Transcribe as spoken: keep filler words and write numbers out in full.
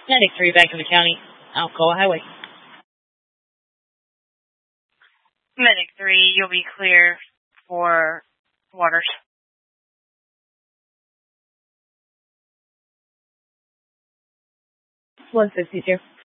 Medic three, back in the county. Alcoa Highway. Medic three, you'll be clear for Waters. one sixty-two.